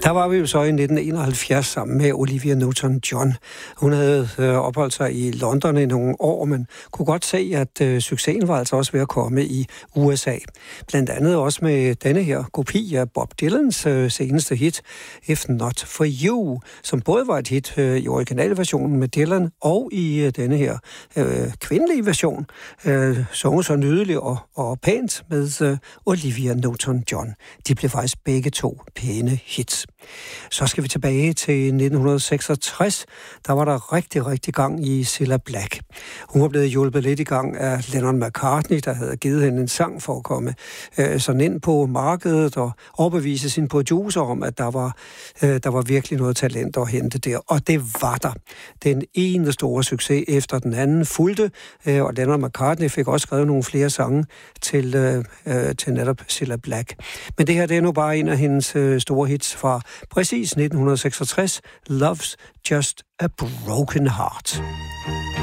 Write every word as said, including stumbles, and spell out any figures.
Der var vi jo så i nitten enoghalvfjerds sammen med Olivia Newton-John. Hun havde øh, opholdt sig i London i nogle år, men kunne godt se, at øh, succesen var altså også ved at komme i U S A. Blandt andet også med denne her kopi af Bob Dylans øh, seneste hit, If Not For You, som både var et hit øh, i originalversionen med Dylan og i øh, denne her øh, kvindelige version, øh, sunget så nydeligt og, og pænt med øh, Olivia Newton-John. De blev faktisk begge to pæne hits. Så skal vi tilbage til nitten seksogtres. Der var der rigtig, rigtig gang i Cilla Black. Hun var blevet hjulpet lidt i gang af Lennon McCartney, der havde givet hende en sang for at komme øh, sådan ind på markedet og overbevise sin producer om, at der var, øh, der var virkelig noget talent at hente der. Og det var der. Den ene store succes efter den anden fulgte, øh, og Lennon McCartney fik også skrevet nogle flere sange til, øh, øh, til netop Cilla Black. Men det her, det er nu bare en af hendes øh, store hits fra præcis nitten seksogtres, Love's Just a Broken Heart.